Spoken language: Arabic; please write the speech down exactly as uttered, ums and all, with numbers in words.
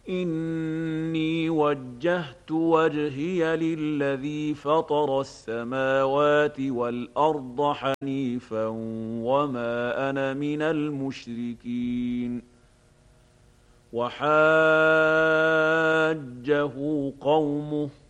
إني وجهت وجهي للذي فطر السماوات والأرض حنيفا وما أنا من المشركين. وحاجه قومه